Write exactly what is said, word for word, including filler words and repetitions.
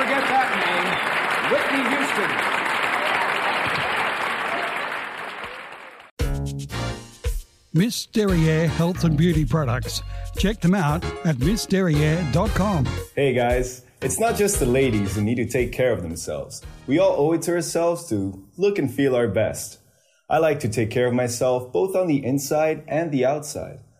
forget that name, Whitney Houston. Miss Derriere Health and Beauty Products. Check them out at miss derriere dot com. Hey guys, it's not just the ladies who need to take care of themselves. We all owe it to ourselves to look and feel our best. I like to take care of myself both on the inside and the outside.